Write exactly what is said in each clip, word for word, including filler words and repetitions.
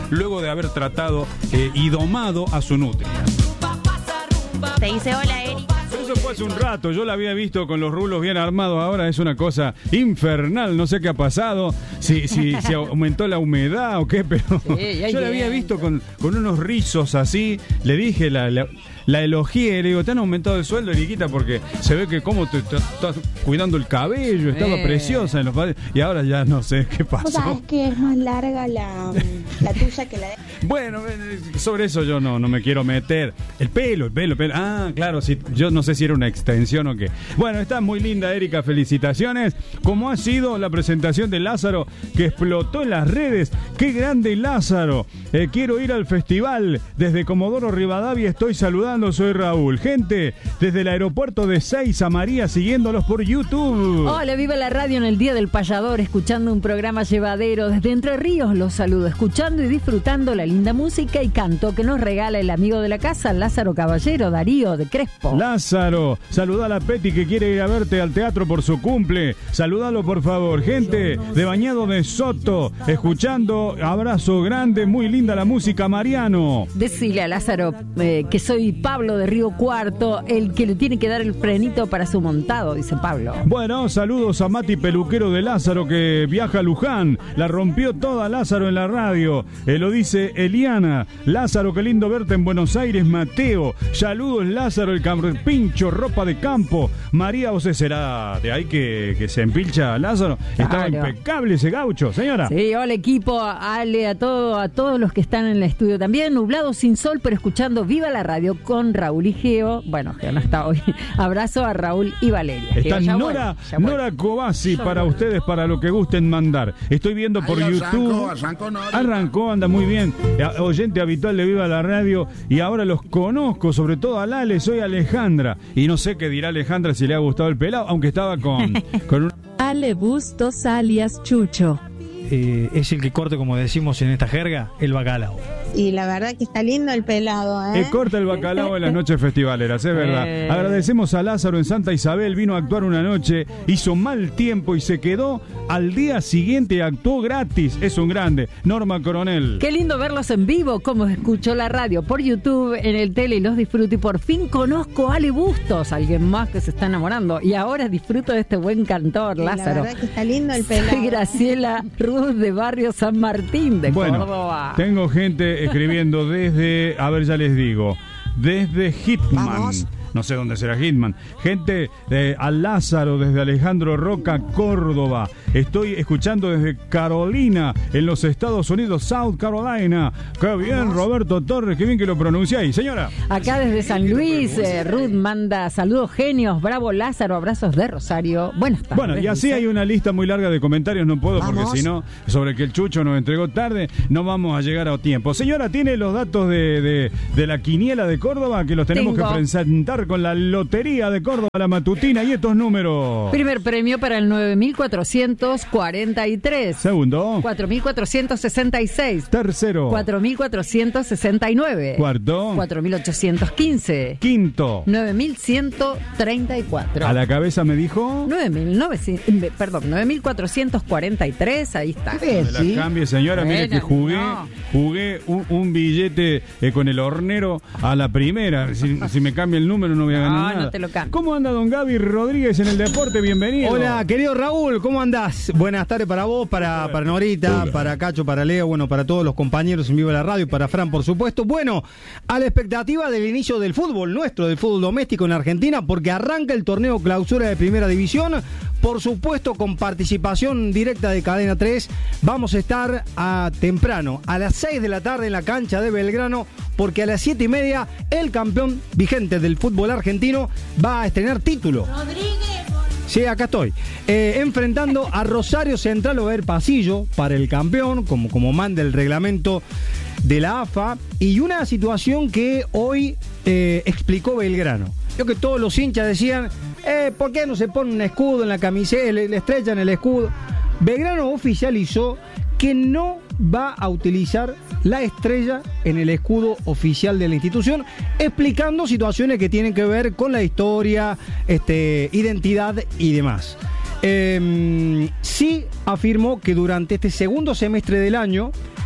luego de haber tratado eh, y domado a su nutria. Te dice hola, Erika. Eso fue hace un rato, yo la había visto con los rulos bien armados, ahora es una cosa infernal, no sé qué ha pasado, si, si, si aumentó la humedad o qué, pero sí, yo la había visto con, con unos rizos así, le dije, la, la, la elogié, le digo, ¿te han aumentado el sueldo, Eriquita? Porque se ve que como te estás cuidando el cabello, estaba eh. preciosa en los padres, y ahora ya no sé qué pasó. ¿Sabes que es más larga la, la tuya que la de... Bueno, sobre eso yo no, no me quiero meter. El pelo, el pelo, el pelo. Ah, claro, sí, yo no sé si era una extensión o qué. Bueno, está muy linda, Erika, felicitaciones. Como ha sido la presentación de Lázaro, que explotó en las redes. ¡Qué grande Lázaro! Eh, quiero ir al festival. Desde Comodoro Rivadavia estoy saludando, soy Raúl. Gente, desde el aeropuerto de Seiza María, siguiéndolos por YouTube. Hola, viva la radio en el Día del Payador, escuchando un programa llevadero. Desde Entre Ríos los saludo, escuchando y disfrutando la linda música y canto que nos regala el amigo de la casa, Lázaro Caballero, Darío de Crespo. Lázaro, saluda a la Peti que quiere ir a verte al teatro por su cumple. Saludalo, por favor. Gente de Bañado de Soto, escuchando, abrazo grande, muy linda la música, Mariano. Decile a Lázaro eh, que soy Pablo de Río Cuarto, el que le tiene que dar el frenito para su montado, dice Pablo. Bueno, saludos a Mati Peluquero de Lázaro, que viaja a Luján. La rompió toda Lázaro en la radio. Eh, lo dice Eliana. Lázaro, qué lindo verte en Buenos Aires, Mateo. Saludos, Lázaro, el pincho, ropa de campo. María, ¿vos será de ahí que, que se empilcha Lázaro? Estaba claro. Impecable ese gaucho, señora. Sí, hola equipo, Ale, a todo, a todos los que están en el estudio también. Nublado, sin sol, pero escuchando Viva la Radio con Raúl y Geo. Bueno, Geo no está hoy. Abrazo a Raúl y Valeria. Está Geo, Nora, vuelve, Nora Cobasi para vuelve. Ustedes, para lo que gusten mandar. Estoy viendo por Ay, YouTube. Arrancó, arrancó, arrancó, anda muy bien. Oyente habitual de Viva la Radio, y ahora los conozco, sobre todo a Lale, soy Alejandra, y no sé qué dirá Alejandra si le ha gustado el pelado, aunque estaba con, con un... Ale Bustos alias Chucho. Eh, es el que corta, como decimos en esta jerga, el bacalao. Y la verdad que está lindo el pelado, ¿eh? Eh, corta el bacalao en las noches festivaleras, es verdad. Eh. Agradecemos a Lázaro en Santa Isabel, vino a actuar una noche, hizo mal tiempo y se quedó al día siguiente, actuó gratis, es un grande. Norma Coronel. Qué lindo verlos en vivo, como escuchó la radio por YouTube, en el tele, y los disfruto. Y por fin conozco a Ale Bustos, alguien más que se está enamorando. Y ahora disfruto de este buen cantor, Lázaro. La verdad que está lindo el pelado. Soy Graciela Ruz de Barrio San Martín de bueno, Córdoba. Tengo gente escribiendo desde, a ver, ya les digo, desde Hitman. Vamos. No sé dónde será Hitman. Gente eh, a Lázaro desde Alejandro Roca, Córdoba. Estoy escuchando desde Carolina, en los Estados Unidos, South Carolina. Qué bien, Roberto Torres, qué bien que lo pronunciáis, señora. Acá desde San Luis, eh, Ruth manda saludos genios, bravo Lázaro, abrazos de Rosario. Buenas tardes. Bueno, y así hay una lista muy larga de comentarios, no puedo, ¿Vamos? Porque si no, sobre que el Chucho nos entregó tarde, no vamos a llegar a tiempo. Señora, ¿tiene los datos de, de, de la quiniela de Córdoba que los tenemos Tengo. que presentar con la Lotería de Córdoba, la matutina, y estos números? Primer premio para el nueve mil cuatrocientos cuarenta y tres. Segundo, cuatro mil cuatrocientos sesenta y seis. Tercero, cuatro mil cuatrocientos sesenta y nueve. Cuarto, cuatro mil ochocientos quince. Quinto, nueve mil ciento treinta y cuatro. A la cabeza me dijo nueve mil novecientos, perdón, nueve mil cuatrocientos cuarenta y tres, ahí está. No me la cambie, señora, bueno, mire que jugué no. jugué un, un billete eh, con el hornero a la primera. Si, si me cambia el número no voy a ganar no, nada. No te lo cambio. ¿Cómo anda don Gaby Rodríguez en el deporte? Bienvenido. Hola, querido Raúl, ¿cómo andás? Buenas tardes para vos, para, para Norita, Hola. para Cacho, para Leo, bueno, para todos los compañeros en Vivo de la Radio, para Fran, por supuesto. Bueno, a la expectativa del inicio del fútbol nuestro, del fútbol doméstico en Argentina, porque arranca el torneo clausura de Primera División, por supuesto con participación directa de Cadena tres. Vamos a estar a temprano, a las seis de la tarde en la cancha de Belgrano, porque a las siete y media el campeón vigente del fútbol argentino va a estrenar título. Rodríguez. Sí, acá estoy. Eh, enfrentando a Rosario Central, va a haber pasillo para el campeón, como, como manda el reglamento de la A F A, y una situación que hoy eh, explicó Belgrano. Yo que todos los hinchas decían, eh, ¿por qué no se pone un escudo en la camiseta, le, le estrechan el escudo? Belgrano oficializó que no va a utilizar la estrella en el escudo oficial de la institución, explicando situaciones que tienen que ver con la historia, este, identidad y demás. Eh, sí afirmó que durante este segundo semestre del año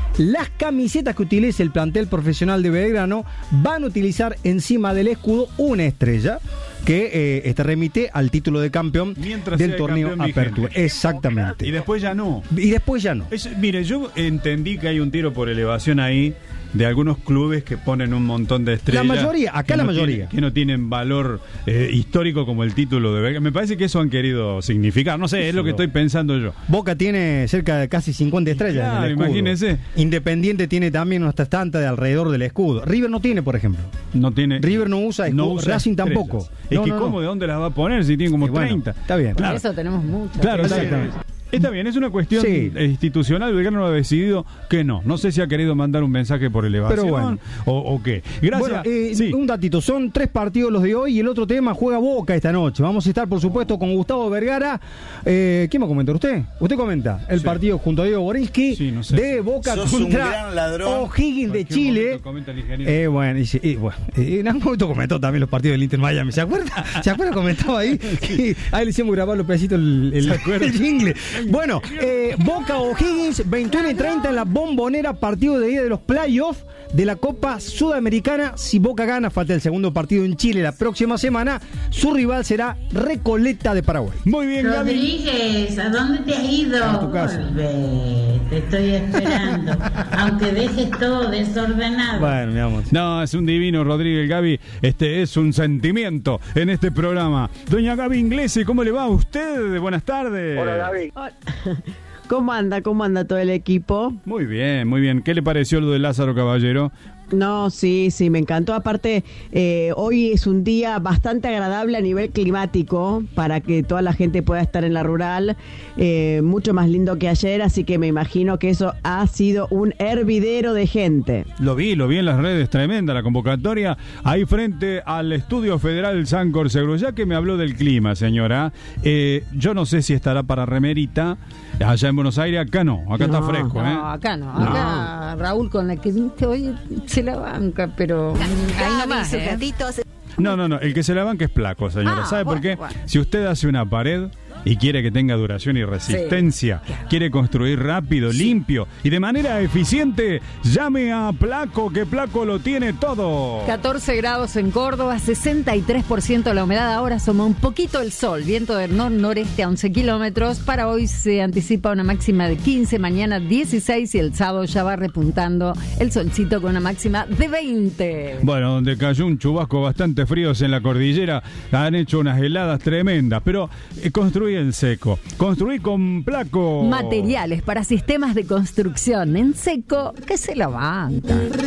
las camisetas que utilice el plantel profesional de Belgrano van a utilizar encima del escudo una estrella que eh, este remite al título de campeón Mientras del sea torneo campeón Apertura. vigente. Exactamente. Y después ya no. Y después ya no. Es- mire, yo entendí que hay un tiro por elevación ahí de algunos clubes que ponen un montón de estrellas. La mayoría, acá que la no mayoría. tienen- que no tienen valor eh, histórico como el título de Belgrano. Me parece que eso han querido significar. No sé, es lo que estoy pensando yo. Boca tiene cerca de casi cincuenta estrellas Claro, en el escudo. imagínese. Independiente tiene también nuestras tantas de alrededor del escudo. River no tiene, por ejemplo. No tiene. River no usa escudo. Racing estrellas. tampoco. Es No, que, no, no. ¿cómo? ¿De dónde las va a poner si tiene como Y bueno, treinta? está bien. Por Claro. eso tenemos muchas. Claro, está bien. Exactamente. Está bien, es una cuestión Sí. institucional. Belgrano ha decidido que no. No sé si ha querido mandar un mensaje por elevación Pero bueno. o, o qué. Gracias. Bueno, eh, Sí. un datito, son tres partidos los de hoy y el otro tema juega Boca esta noche. Vamos a estar, por supuesto, con Gustavo Vergara. Eh, ¿Quién va a comentar? ¿Usted? Usted comenta el Sí. partido junto a Diego Borinsky Sí, no sé. de Boca Sos un contra gran ladrón. O'Higgins de Cualquier Chile. momento comenta el ingeniero. Eh, bueno, y, sí, y bueno, eh, en algún momento comentó también los partidos del Inter Miami. ¿Se acuerda? ¿Se acuerda? Comentaba ahí. Que ahí le hicimos grabar los pedacitos el, el, ¿Se acuerda? el jingle. Bueno, eh, Boca O'Higgins, veintiuno y treinta en la Bombonera, partido de ida de los playoffs de la Copa Sudamericana. Si Boca gana, falta el segundo partido en Chile la próxima semana. Su rival será Recoleta de Paraguay. Muy bien, Gaby. Rodríguez, ¿a dónde te has ido? A tu casa. Volvé, te estoy esperando. Aunque dejes todo desordenado. Bueno, mi amor. No, es un divino, Rodríguez Gaby. Este es un sentimiento en este programa. Doña Gaby Inglesi, ¿cómo le va a usted? Buenas tardes. Hola, Gaby. ¿Cómo anda? ¿Cómo anda todo el equipo? Muy bien, muy bien. ¿Qué le pareció lo de Lázaro Caballero? No, sí, sí, me encantó. Aparte, eh, hoy es un día bastante agradable a nivel climático para que toda la gente pueda estar en la rural, eh, mucho más lindo que ayer, así que me imagino que eso ha sido un hervidero de gente. Lo vi, lo vi en las redes, tremenda la convocatoria. Ahí frente al Estudio Federal Sancor Seguro. Ya que me habló del clima, señora, eh, yo no sé si estará para remerita allá en Buenos Aires. Acá no, acá No, está fresco, ¿eh? No, acá no. Acá Raúl con la que viste hoy se la banca, pero ahí nomás, ¿eh? No, no, no, el que se la banca es Placo, señora. Ah, ¿Sabe por bueno, qué? bueno. Si usted hace una pared y quiere que tenga duración y resistencia, quiere construir rápido, limpio y de manera eficiente, llame a Placo, que Placo lo tiene todo. catorce grados en Córdoba, sesenta y tres por ciento la humedad. Ahora asoma un poquito el sol, viento del nor-noreste a once kilómetros. Para hoy se anticipa una máxima de quince, mañana dieciséis y el sábado ya va repuntando el solcito con una máxima de veinte. Bueno, donde cayó un chubasco bastante fríos en la cordillera, han hecho unas heladas tremendas, pero eh, construí en seco, construí con Placo. Materiales para sistemas de construcción en seco que se la banca.